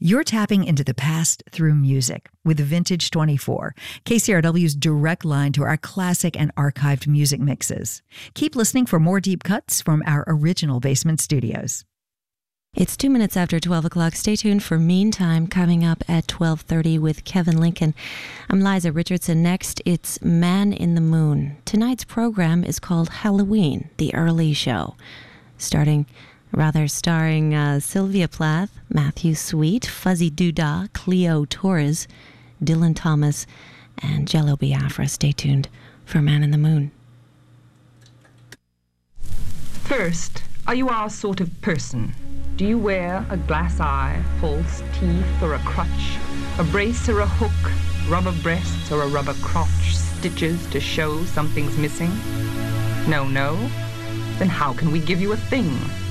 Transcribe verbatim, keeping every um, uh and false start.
You're tapping into the past through music with Vintage twenty-four, K C R W's direct line to our classic and archived music mixes. Keep listening for more deep cuts from our original basement studios. It's two minutes after twelve o'clock. Stay tuned for Meantime coming up at twelve thirty with Kevin Lincoln. I'm Liza Richardson. Next, it's Man in the Moon. Tonight's program is called Halloween, the Early Show, starting... Rather starring uh, Sylvia Plath, Matthew Sweet, Fuzzy Doodah, Cleo Torres, Dylan Thomas, and Jello Biafra. Stay tuned for Man in the Moon. First, are you our sort of person? Do you wear a glass eye, false teeth, or a crutch, a brace or a hook, rubber breasts or a rubber crotch, stitches to show something's missing? No, no? Then how can we give you a thing?